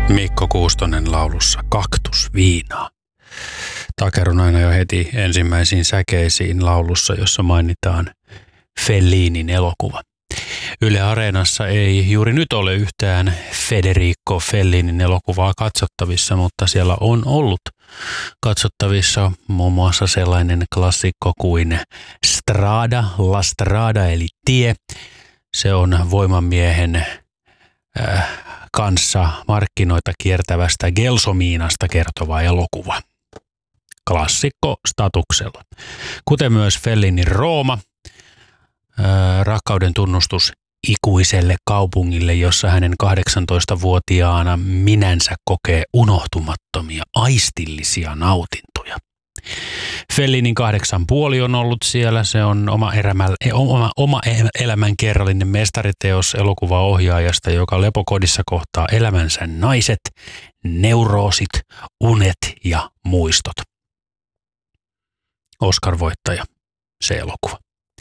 Mikko Kuustonen laulussa Kaktusviinaa. Takerun aina jo heti ensimmäisiin säkeisiin laulussa, jossa mainitaan Fellinin elokuva. Yle Areenassa ei juuri nyt ole yhtään Federico Fellinin elokuvaa katsottavissa, mutta siellä on ollut katsottavissa muun muassa sellainen klassikko kuin La Strada eli Tie. Se on voimamiehen kanssa markkinoita kiertävästä Gelsominasta kertova elokuva. Klassikko statuksella. Kuten myös Fellinin Rooma, rakkauden tunnustus ikuiselle kaupungille, jossa hänen 18-vuotiaana minänsä kokee unohtumattomia aistillisia nautintoja. Fellinin 8,5 on ollut siellä. Se on oma elämänkerrallinen mestariteos elokuvaohjaajasta, joka lepokodissa kohtaa elämänsä naiset, neuroosit, unet ja muistot. Oscar-voittaja se elokuva.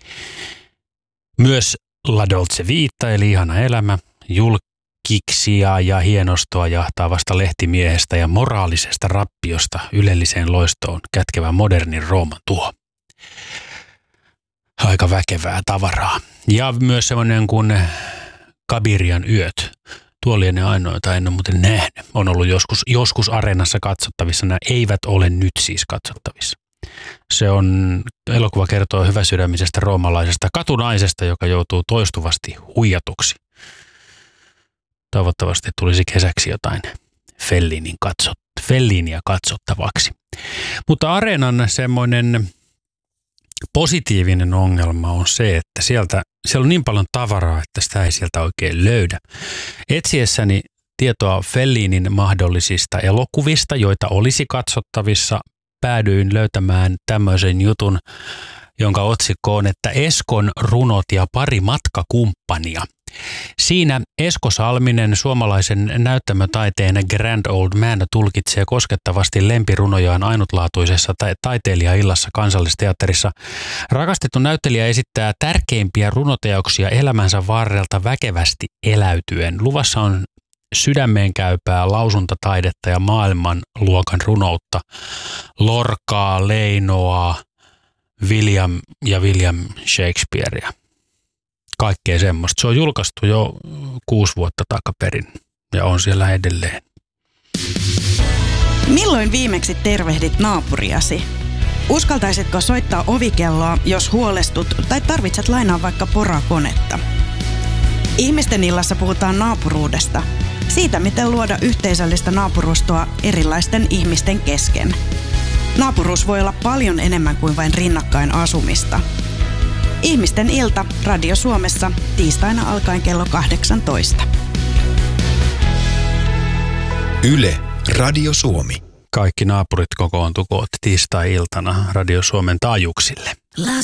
Myös La Dolce Vita eli Ihana elämä, julkiksia ja hienostoa jahtaavasta lehtimiehestä ja moraalisesta rappiosta ylelliseen loistoon kätkevä modernin Rooman tuho. Aika väkevää tavaraa. Ja myös semmoinen kuin Kabirian yöt. Tuo lienee ainoita, en ole muuten nähnyt. On ollut joskus Areenassa katsottavissa. Nämä eivät ole nyt siis katsottavissa. Elokuva kertoo hyväsydämisestä roomalaisesta katunaisesta, joka joutuu toistuvasti huijatuksi. Toivottavasti tulisi kesäksi jotain Fellinia katsottavaksi. Mutta Areenan semmoinen positiivinen ongelma on se, että siellä on niin paljon tavaraa, että sitä ei sieltä oikein löydä. Etsiessäni tietoa Fellinin mahdollisista elokuvista, joita olisi katsottavissa, päädyin löytämään tämmöisen jutun, jonka otsikko on, että Eskon runot ja pari matkakumppania. Siinä Esko Salminen, suomalaisen näyttämötaiteen Grand Old Man, tulkitsee koskettavasti lempirunojaan ainutlaatuisessa taiteilijaillassa Kansallisteatterissa. Rakastettu näyttelijä esittää tärkeimpiä runoteoksia elämänsä varrelta väkevästi eläytyen. Luvassa on sydämeen käypää lausuntataidetta ja maailmanluokan runoutta. Lorcaa, Leinoa, William Shakespearea. Kaikkea semmoista. Se on julkaistu jo 6 vuotta takaperin ja on siellä edelleen. Milloin viimeksi tervehdit naapuriasi? Uskaltaisitko soittaa ovikelloa, jos huolestut tai tarvitset lainaa vaikka porakonetta? Ihmisten illassa puhutaan naapuruudesta. Siitä, miten luoda yhteisöllistä naapurustoa erilaisten ihmisten kesken. Naapuruus voi olla paljon enemmän kuin vain rinnakkain asumista. Ihmisten ilta Radio Suomessa tiistaina alkaen kello 18. Yle Radio Suomi. Kaikki naapurit kokoontukoot tiistai-iltana Radio Suomen taajuuksille. La